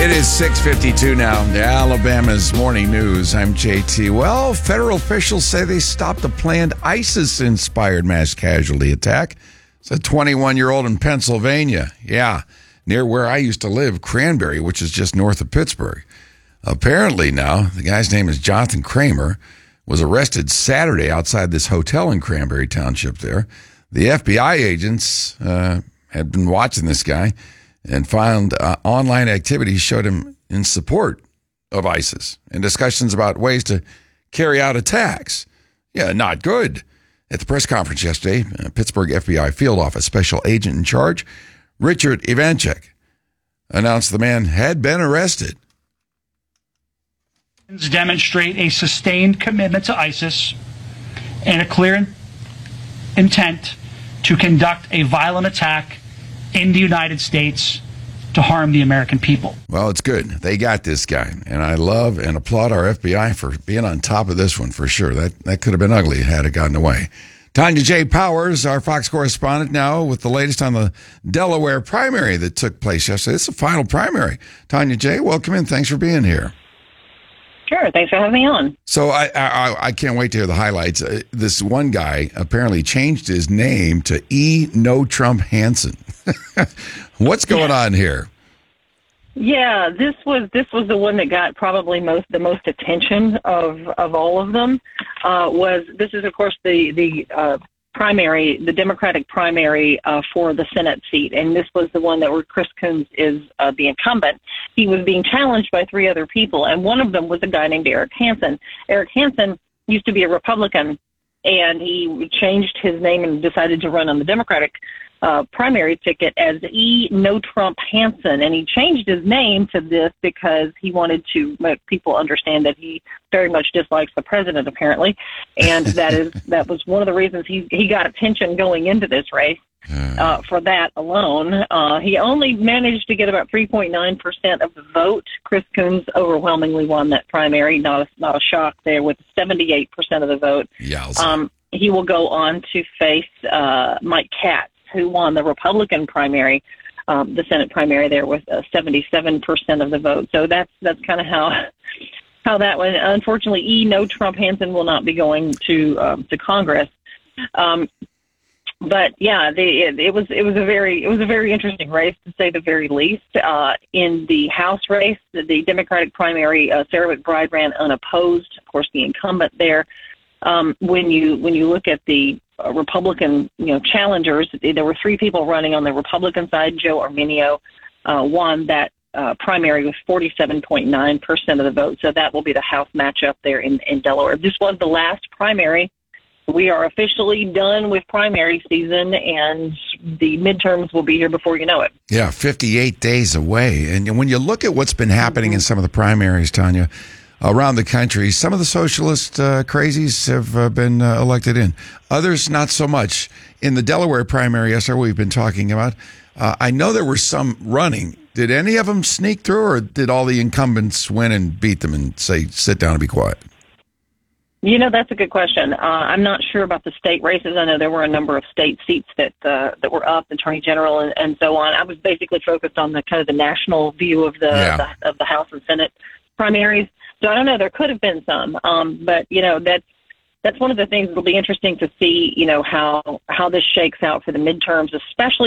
It is 6:52 now. Alabama's morning news. I'm JT. Well, federal officials say they stopped a planned ISIS-inspired mass casualty attack. It's a 21-year-old in Pennsylvania. Yeah, near where I used to live, Cranberry, which is just north of Pittsburgh. Apparently now, the guy's name is Jonathan Kramer, was arrested Saturday outside this hotel in Cranberry Township there. The FBI agents had been watching this guy and found online activity showed him in support of ISIS and discussions about ways to carry out attacks. Yeah, not good. At the press conference yesterday, Pittsburgh FBI field office special agent in charge, Richard Ivanchik, announced the man had been arrested. Demonstrate a sustained commitment to ISIS and a clear intent to conduct a violent attack in the United States to harm the American people. Well, it's good. They got this guy, and I love and applaud our FBI for being on top of this one for sure. That could have been ugly had it gotten away. Tanya J. Powers, our Fox correspondent now with the latest on the Delaware primary that took place yesterday. It's the final primary. Tanya J., welcome in. Thanks for being here. Sure. Thanks for having me on. So I can't wait to hear the highlights. This one guy apparently changed his name to E. No Trump Hansen. What's going on here? Yeah, this was the one that got probably the most attention of all of them. This is of course the primary, the Democratic primary for the Senate seat, and this was the one where Chris Coons is the incumbent. He was being challenged by three other people, and one of them was a guy named Eric Hansen. Eric Hansen used to be a Republican, and he changed his name and decided to run on the Democratic primary ticket as E. No Trump Hansen, and he changed his name to this because he wanted to make people understand that he very much dislikes the president, apparently, and that was one of the reasons he got attention going into this race. For that alone, he only managed to get about 3.9% of the vote. Chris Coons overwhelmingly won that primary. Not a shock there with 78% of the vote. He will go on to face Mike Katz, who won the Republican primary, the Senate primary there with 77% of the vote. So that's kind of how that went. Unfortunately, E. No Trump Hansen will not be going to Congress. But yeah, it was a very interesting race, to say the very least. In the House race, the Democratic primary, Sarah McBride ran unopposed. Of course, the incumbent there. When you look at the Republican, challengers, there were three people running on the Republican side. Joe Arminio won that primary with 47.9% of the vote. So that will be the House matchup there in Delaware. This was the last primary. We are officially done with primary season, and the midterms will be here before you know it. Yeah, 58 days away. And when you look at what's been happening in some of the primaries, Tanya, around the country, some of the socialist crazies have been elected in. Others, not so much. In the Delaware primary, yesterday, we've been talking about, I know there were some running. Did any of them sneak through, or did all the incumbents win and beat them and say, sit down and be quiet? That's a good question. I'm not sure about the state races. I know there were a number of state seats that were up, Attorney General and so on. I was basically focused on the kind of the national view of the House and Senate primaries. So I don't know. There could have been some, but that's one of the things that'll be interesting to see. How this shakes out for the midterms, especially